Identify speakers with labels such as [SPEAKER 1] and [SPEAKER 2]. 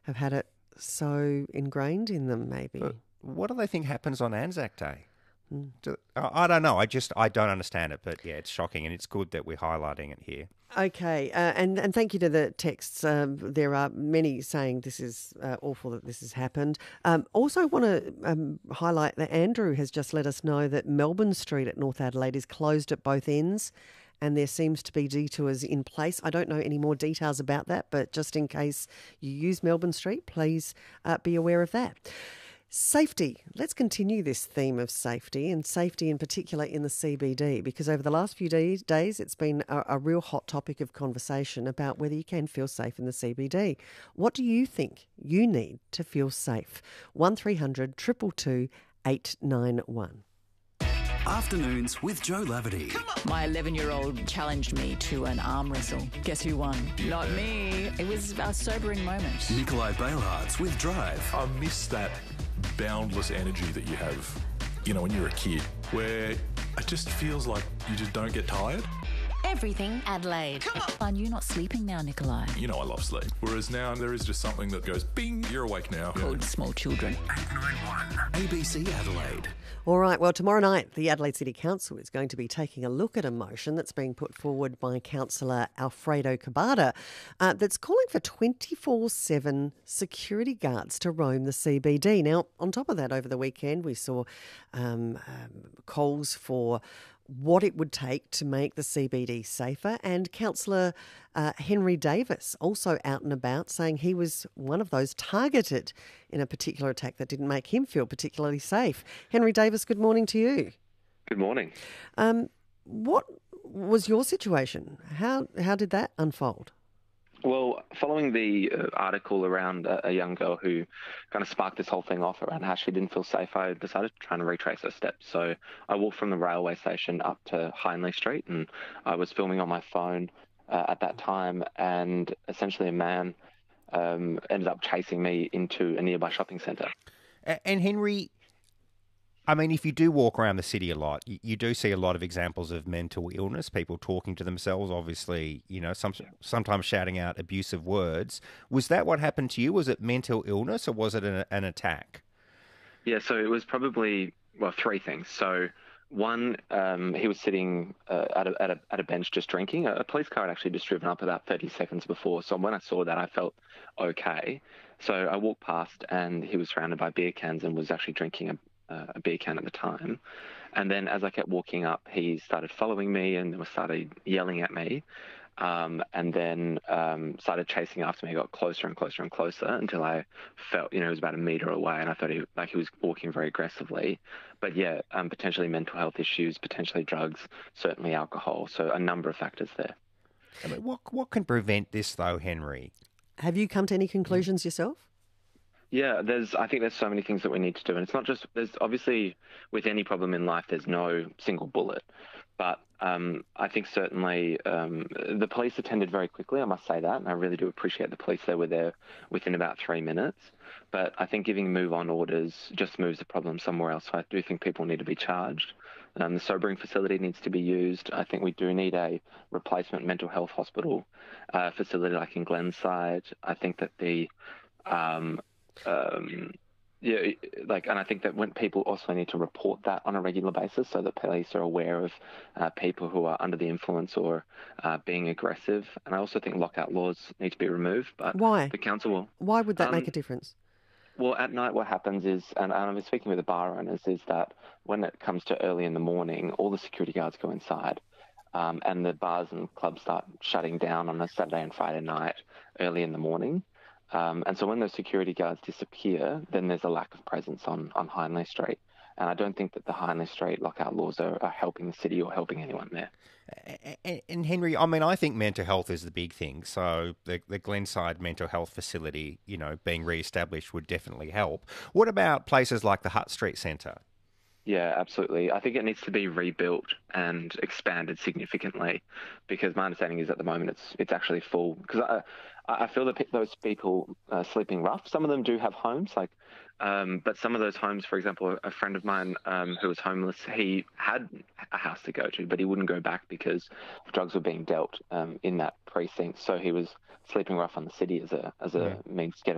[SPEAKER 1] have had it so ingrained in them, maybe.
[SPEAKER 2] But what do they think happens on Anzac Day? I don't know. I don't understand it, but yeah, it's shocking, and it's good that we're highlighting it here.
[SPEAKER 1] Okay, and thank you to the texts. There are many saying this is awful that this has happened. Also want to highlight that Andrew has just let us know that Melbourne Street at North Adelaide is closed at both ends, and there seems to be detours in place. I don't know any more details about that, but just in case you use Melbourne Street, please be aware of that. Safety. Let's continue this theme of safety, and safety in particular in the CBD, because over the last few days it's been a real hot topic of conversation about whether you can feel safe in the CBD. What do you think you need to feel safe? 1300 222 891.
[SPEAKER 3] Afternoons with Joe Laverty.
[SPEAKER 4] My 11-year-old challenged me to an arm wrestle. Guess who won? Not me. It was a sobering moment.
[SPEAKER 3] Nikolai Bailhartz with Drive.
[SPEAKER 5] I miss that boundless energy that you have, when you're a kid, where it just feels like you just don't get tired.
[SPEAKER 6] Everything Adelaide.
[SPEAKER 4] Are you not sleeping now, Nikolai?
[SPEAKER 5] I love sleep. Whereas now there is just something that goes, bing, you're awake now.
[SPEAKER 4] Called small children.
[SPEAKER 3] 891 ABC Adelaide.
[SPEAKER 1] All right, well, tomorrow night, the Adelaide City Council is going to be taking a look at a motion that's being put forward by Councillor Alfredo Cabada that's calling for 24/7 security guards to roam the CBD. Now, on top of that, over the weekend, we saw calls for what it would take to make the CBD safer, and Councillor Henry Davis also out and about saying he was one of those targeted in a particular attack that didn't make him feel particularly safe. Henry Davis, good morning to you.
[SPEAKER 7] Good morning.
[SPEAKER 1] What was your situation? How did that unfold?
[SPEAKER 7] Well, following the article around a young girl who kind of sparked this whole thing off around how she didn't feel safe, I decided to try and retrace her steps. So I walked from the railway station up to Hindley Street, and I was filming on my phone at that time, and essentially a man ended up chasing me into a nearby shopping centre.
[SPEAKER 2] And Henry, I mean, if you do walk around the city a lot, you do see a lot of examples of mental illness, people talking to themselves, obviously, sometimes shouting out abusive words. Was that what happened to you? Was it mental illness, or was it an attack?
[SPEAKER 7] Yeah, so it was probably, three things. So one, he was sitting at a bench just drinking. A police car had actually just driven up about 30 seconds before. So when I saw that, I felt okay. So I walked past, and he was surrounded by beer cans and was actually drinking a beer can at the time. And then as I kept walking up, he started following me and started yelling at me, and then started chasing after me. He got closer and closer and closer until I felt, he was about a metre away, and I thought he was walking very aggressively. But yeah, potentially mental health issues, potentially drugs, certainly alcohol. So a number of factors there.
[SPEAKER 2] I mean, what can prevent this though, Henry?
[SPEAKER 1] Have you come to any conclusions yourself?
[SPEAKER 7] Yeah, I think there's so many things that we need to do. And it's not just, there's obviously with any problem in life, there's no single bullet. But I think certainly the police attended very quickly, I must say that. And I really do appreciate the police. They were there within about 3 minutes. But I think giving move-on orders just moves the problem somewhere else. So I do think people need to be charged. The sobering facility needs to be used. I think we do need a replacement mental health hospital facility like in Glenside. I think that and I think that when people also need to report that on a regular basis so that police are aware of people who are under the influence or being aggressive. And I also think lockout laws need to be removed. But
[SPEAKER 1] why?
[SPEAKER 7] The council will.
[SPEAKER 1] Why would that make a difference?
[SPEAKER 7] Well, at night what happens is, and I've been speaking with the bar owners, is that when it comes to early in the morning, all the security guards go inside. And the bars and clubs start shutting down on a Saturday and Friday night early in the morning. And so when those security guards disappear, then there's a lack of presence on Hindley Street. And I don't think that the Hindley Street lockout laws are helping the city or helping anyone there.
[SPEAKER 2] And Henry, I mean, I think mental health is the big thing. So the Glenside mental health facility, being re-established would definitely help. What about places like the Hutt Street Centre?
[SPEAKER 7] Yeah, absolutely. I think it needs to be rebuilt and expanded significantly, because my understanding is at the moment it's actually full. Because I feel that those people sleeping rough. Some of them do have homes, but some of those homes, for example, a friend of mine who was homeless, he had a house to go to, but he wouldn't go back because drugs were being dealt in that precinct. So he was sleeping rough on the city as a means to get